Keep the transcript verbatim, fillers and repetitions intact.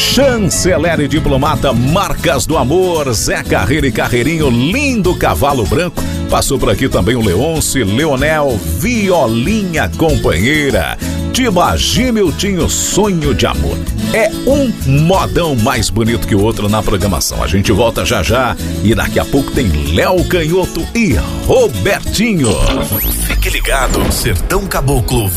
Chanceler e Diplomata, Marcas do Amor, Zé Carreira e Carreirinho, Lindo Cavalo Branco. Passou por aqui também o Leonce, Leonel, Violinha Companheira, Tibagi Miltinho, Sonho de Amor. É um modão mais bonito que o outro na programação. A gente volta já já e daqui a pouco tem Léo Canhoto e Robertinho. Fique ligado, Sertão Caboclo